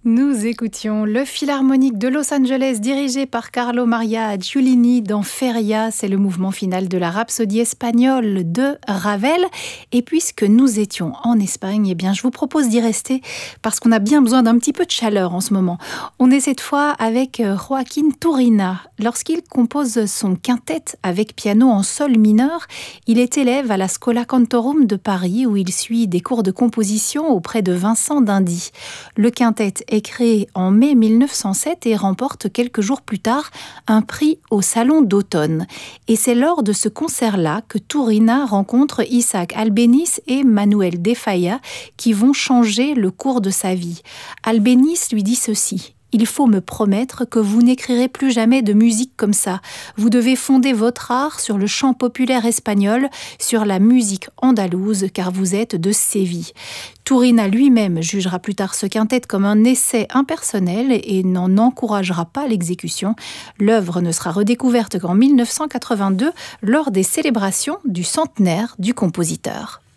Nous écoutions le Philharmonique de Los Angeles dirigé par Carlo Maria Giulini dans Feria, c'est le mouvement final de la Rhapsodie espagnole de Ravel. Et puisque nous étions en Espagne, eh bien je vous propose d'y rester parce qu'on a bien besoin d'un petit peu de chaleur en ce moment. On est cette fois avec Joaquín Turina. Lorsqu'il compose son quintet avec piano en sol mineur, il est élève à la Schola Cantorum de Paris où il suit des cours de composition auprès de Vincent d'Indy. Le quintet est créé en mai 1907 et remporte quelques jours plus tard un prix au Salon d'automne. Et c'est lors de ce concert-là que Turina rencontre Isaac Albéniz et Manuel de Falla qui vont changer le cours de sa vie. Albéniz lui dit ceci: « Il faut me promettre que vous n'écrirez plus jamais de musique comme ça. Vous devez fonder votre art sur le chant populaire espagnol, sur la musique andalouse, car vous êtes de Séville. » Turina lui-même jugera plus tard ce quintet comme un essai impersonnel et n'en encouragera pas l'exécution. L'œuvre ne sera redécouverte qu'en 1982 lors des célébrations du centenaire du compositeur.